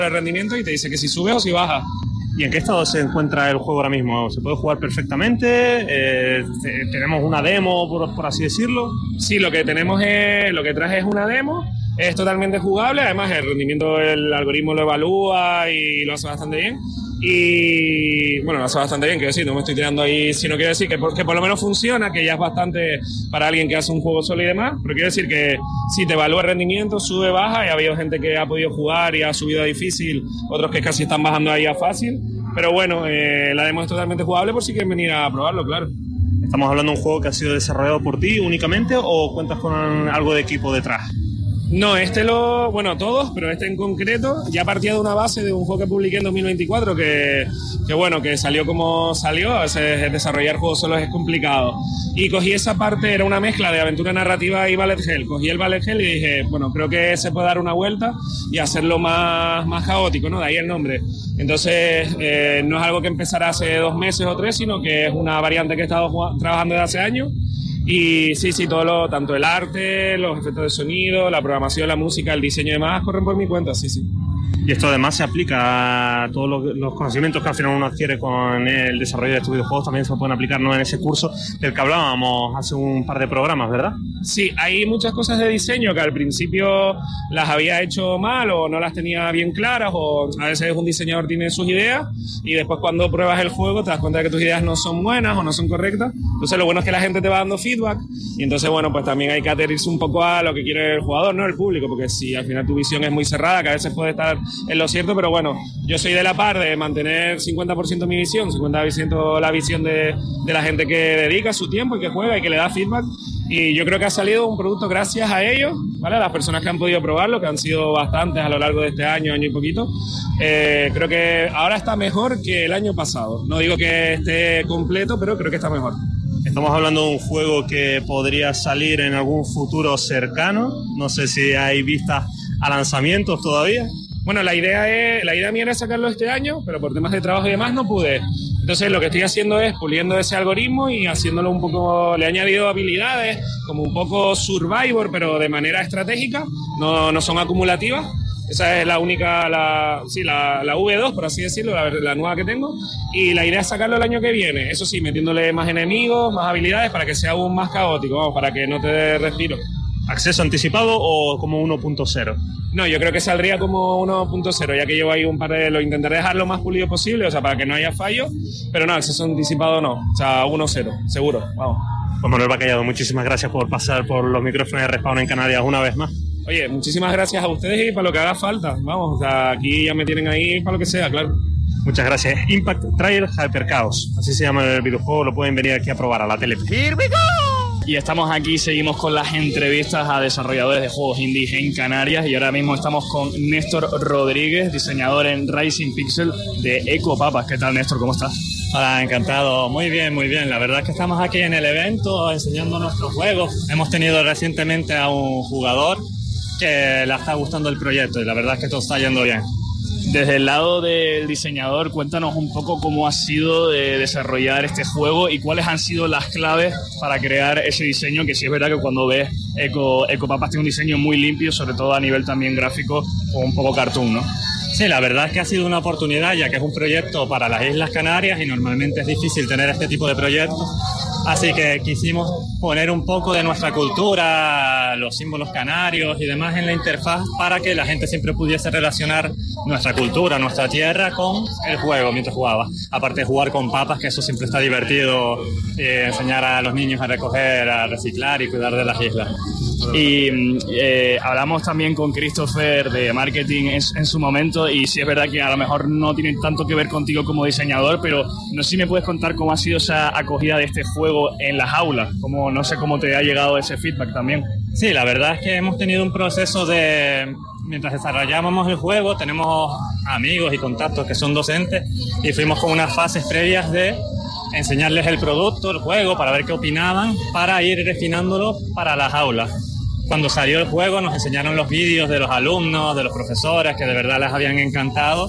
el rendimiento y te dice que si sube o si baja. ¿Y en qué estado se encuentra el juego ahora mismo? ¿Se puede jugar perfectamente? ¿Tenemos una demo, por así decirlo? Sí, lo que traje es una demo. Es totalmente jugable, además el rendimiento el algoritmo lo evalúa y lo hace bastante bien. Y bueno, lo hace bastante bien, quiero decir, no me estoy tirando ahí, sino quiero decir que por lo menos funciona, que ya es bastante para alguien que hace un juego solo y demás, pero quiero decir que sí, te evalúa el rendimiento, sube, baja, y ha habido gente que ha podido jugar y ha subido a difícil, otros que casi están bajando ahí a fácil, pero bueno, la demo es totalmente jugable por si quieren venir a probarlo, claro. ¿Estamos hablando de un juego que ha sido desarrollado por ti únicamente o cuentas con algo de equipo detrás? No, todos, pero este en concreto ya partía de una base de un juego que publiqué en 2024 que salió como salió. A veces desarrollar juegos solos es complicado. Y cogí esa parte, era una mezcla de aventura narrativa y bullet hell. Cogí el bullet hell y dije, bueno, creo que se puede dar una vuelta y hacerlo más caótico, ¿no? De ahí el nombre. Entonces, no es algo que empezara hace 2 meses o 3, sino que es una variante que he estado trabajando desde hace años. Y sí, tanto el arte, los efectos de sonido, la programación, la música, el diseño y demás corren por mi cuenta, sí. Y esto además se aplica a todos los conocimientos que al final uno adquiere con el desarrollo de estos videojuegos, también se pueden aplicar, ¿no?, en ese curso del que hablábamos hace un par de programas, ¿verdad? Sí, hay muchas cosas de diseño que al principio las había hecho mal o no las tenía bien claras, o a veces un diseñador tiene sus ideas y después cuando pruebas el juego te das cuenta de que tus ideas no son buenas o no son correctas. Entonces lo bueno es que la gente te va dando feedback y entonces bueno, pues también hay que adherirse un poco a lo que quiere el jugador, no el público, porque si al final tu visión es muy cerrada, que a veces puede estar en lo cierto, pero bueno, yo soy de la par de mantener 50% mi visión, 50% la visión de la gente que dedica su tiempo y que juega y que le da feedback, y yo creo que ha salido un producto gracias a ellos, ¿vale? A las personas que han podido probarlo, que han sido bastantes a lo largo de este año y poquito. Creo que ahora está mejor que el año pasado. No digo que esté completo, pero creo que está mejor. Estamos hablando de un juego que podría salir en algún futuro cercano. No sé si hay vistas a lanzamientos todavía. Bueno, la idea mía era sacarlo este año, pero por temas de trabajo y demás no pude. Entonces lo que estoy haciendo es puliendo ese algoritmo y haciéndolo un poco, le he añadido habilidades como un poco Survivor, pero de manera estratégica, no son acumulativas. Esa es la única, la V2, por así decirlo, la nueva que tengo. Y la idea es sacarlo el año que viene. Eso sí, metiéndole más enemigos, más habilidades para que sea aún más caótico, vamos, para que no te dé respiro. ¿Acceso anticipado o como 1.0? No, yo creo que saldría como 1.0, ya que llevo ahí un par de... Lo intentaré dejar lo más pulido posible, o sea, para que no haya fallos, pero no, acceso anticipado no, o sea, 1.0, seguro, vamos. Pues Manuel Bacallado, muchísimas gracias por pasar por los micrófonos de Respawn en Canarias una vez más. Oye, muchísimas gracias a ustedes y para lo que haga falta, vamos, o sea, aquí ya me tienen ahí para lo que sea, claro. Muchas gracias. Impact Trail Hyper Chaos, así se llama el videojuego, lo pueden venir aquí a probar a la tele. Here we go. Y estamos aquí, seguimos con las entrevistas a desarrolladores de juegos indies en Canarias y ahora mismo estamos con Néstor Rodríguez, diseñador en Rising Pixel de Ecopapas. ¿Qué tal, Néstor? ¿Cómo estás? Hola, encantado. Muy bien, muy bien. La verdad es que estamos aquí en el evento enseñando nuestros juegos. Hemos tenido recientemente a un jugador que le está gustando el proyecto y la verdad es que todo está yendo bien. Desde el lado del diseñador, cuéntanos un poco cómo ha sido de desarrollar este juego y cuáles han sido las claves para crear ese diseño, que sí es verdad que cuando ves Ecopapas tiene un diseño muy limpio, sobre todo a nivel también gráfico o un poco cartoon, ¿no? Sí, la verdad es que ha sido una oportunidad, ya que es un proyecto para las Islas Canarias y normalmente es difícil tener este tipo de proyectos. Así que quisimos poner un poco de nuestra cultura, los símbolos canarios y demás en la interfaz para que la gente siempre pudiese relacionar nuestra cultura, nuestra tierra con el juego mientras jugaba. Aparte de jugar con papas, que eso siempre está divertido, enseñar a los niños a recoger, a reciclar y cuidar de las islas. Y hablamos también con Christopher de marketing en su momento y sí es verdad que a lo mejor no tiene tanto que ver contigo como diseñador, pero no sé si me puedes contar cómo ha sido esa acogida de este juego en las aulas, no sé cómo te ha llegado ese feedback también. Sí, la verdad es que hemos tenido un proceso de... Mientras desarrollábamos el juego, tenemos amigos y contactos que son docentes y fuimos con unas fases previas de enseñarles el producto, el juego, para ver qué opinaban, para ir refinándolo para las aulas. Cuando salió el juego nos enseñaron los vídeos de los alumnos, de los profesores, que de verdad les habían encantado.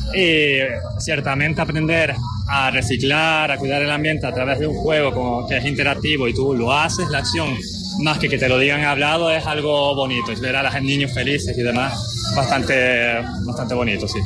Y ciertamente aprender a reciclar, a cuidar el ambiente a través de un juego como que es interactivo y tú lo haces, la acción, más que te lo digan hablado, es algo bonito. Es ver a los niños felices y demás, bastante bonito, sí.